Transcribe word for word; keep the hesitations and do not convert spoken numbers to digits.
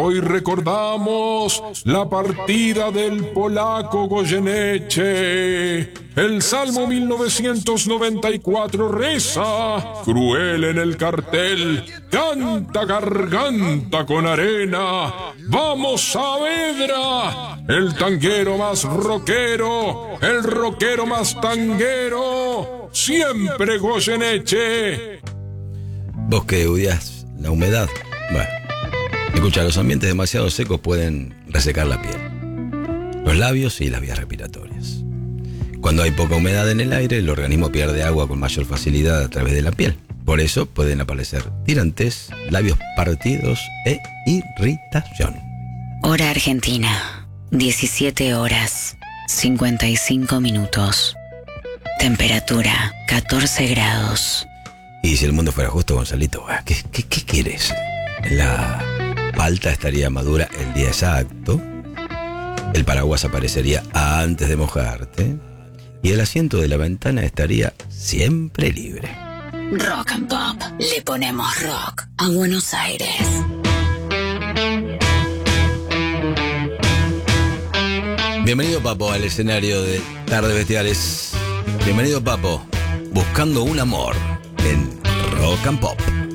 Hoy recordamos la partida del polaco Goyeneche. El Salmo mil novecientos noventa y cuatro reza: cruel en el cartel, canta garganta con arena. ¡Vamos Saavedra! El tanguero más rockero, el rockero más tanguero, siempre Goyeneche. Vos que odias la humedad, bueno, escucha, los ambientes demasiado secos pueden resecar la piel, los labios y las vías respiratorias. Cuando hay poca humedad en el aire, el organismo pierde agua con mayor facilidad a través de la piel. Por eso pueden aparecer tirantes, labios partidos e irritación. Hora Argentina, diecisiete horas, cincuenta y cinco minutos. Temperatura, catorce grados. Y si el mundo fuera justo, Gonzalito, ¿qué, qué, qué quieres? La palta estaría madura el día exacto, el paraguas aparecería antes de mojarte y el asiento de la ventana estaría siempre libre. Rock and Pop, le ponemos rock a Buenos Aires. Bienvenido, Papo, al escenario de Tardes Bestiales. Bienvenido, Papo, buscando un amor en Rock and Pop.